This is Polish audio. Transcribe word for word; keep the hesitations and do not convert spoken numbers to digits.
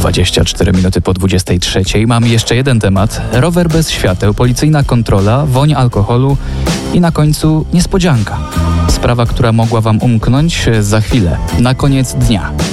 dwadzieścia cztery minuty po dwudziestej trzeciej. Mam jeszcze jeden temat. Rower bez świateł, policyjna kontrola, woń alkoholu i na końcu niespodzianka. Sprawa, która mogła wam umknąć za chwilę, na koniec dnia.